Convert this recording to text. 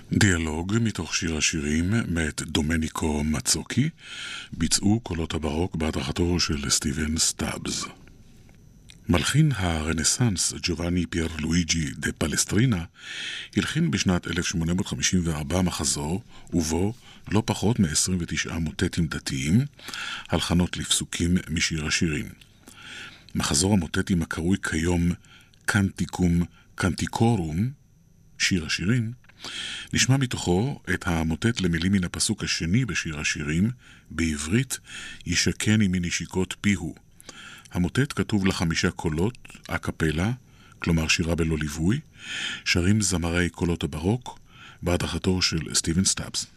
דיאלוג מתוך שיר השירים מאת דומניקו מצוקי, ביצעו קולות הברוק בהדרכתו של סטיבן סטאבס. מלחין הרנסנס ג'ובאני פייר לואיג'י דה פלסטרינה הלחין בשנת 1854 מחזור ובו לא פחות מ-29 מוטטים דתיים, הלחנות לפסוקים משיר השירים. מחזור המוטטים הקרוי כיום קנטיקום קנטיקורום, שיר השירים, נשמע מתוכו את המוטט למילים מן הפסוק השני בשיר השירים, בעברית ישקני מנשיקות פיהו. המוטט כתוב ל5 קולות, אקפלה, כלומר שירה בלא ליווי, שרים זמרי קולות הברוק, בהדרכתו של סטיבן סטאבס.